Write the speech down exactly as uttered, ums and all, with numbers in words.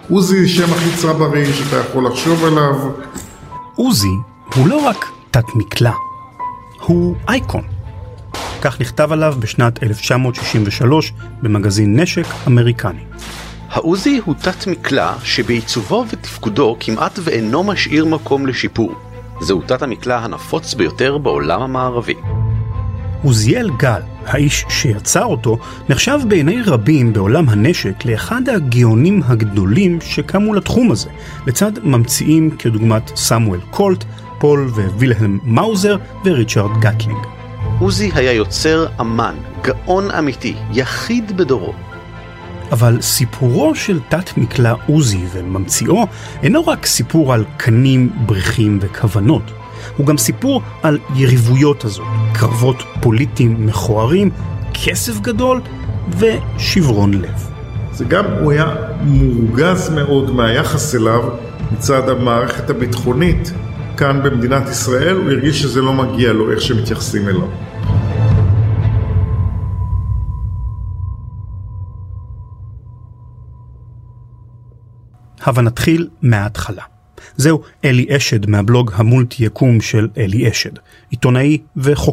עוזי שם הכי צברי שאתה יכול לחשוב עליו. עוזי הוא לא רק תת מקלע, הוא אייקון. כך נכתב עליו בשנת אלף תשע מאות שישים ושלוש במגזין נשק אמריקני. העוזי הוא תת מקלע שבעיצובו ותפקודו כמעט ואינו משאיר מקום לשיפור. זהו תת המקלע הנפוץ ביותר בעולם המערבי. עוזיאל גל, האיש שיצר אותו, נחשב בעיני רבים בעולם הנשק לאחד הגאונים הגדולים שקמו לתחום הזה, לצד ממציאים כדוגמת סמואל קולט, פול ווילהלם מאוזר וריצ'רד גטלינג. עוזי היה יוצר אמן, גאון אמיתי, יחיד בדורו. אבל סיפורו של תת מקלע עוזי וממציאו אינו רק סיפור על קנים, בריחים וכוונות. הוא גם סיפור על יריבויות הזאת, קרבות פוליטיים מכוערים, כסף גדול ושברון לב. זה גם הוא היה מורגז מאוד מהיחס אליו מצד המערכת הביטחונית כאן במדינת ישראל. הוא הרגיש שזה לא מגיע לו איך שמתייחסים אליו. הבה נתחיל מההתחלה. זהו אלי אשד מהבלוג המולטי יקום של אלי אשד, עיתונאי וחוקר.